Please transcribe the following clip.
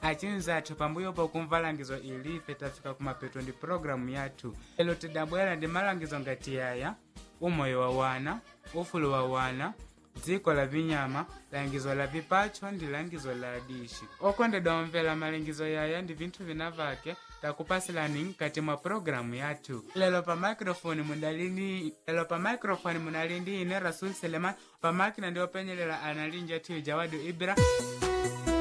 achinza athu pambuyo pokumva langizo ili ife tafika kumapeto ndi programu yathu. Lero tidabwera ndi malangizo ngati yaya: umoyo wa wana, ufulu wa wana, dziko la vinyama, langizo la vipacho ndi langizo la dishi. Okondedwa omvera, malangizo yaya ndi vinthu vinavake takupasilani mkati mwa programu yathu. Lelo pa microphone munali ndi ine Rasul Seleman, pa makina ndi openyelela analinja tu Jawadu Ibra.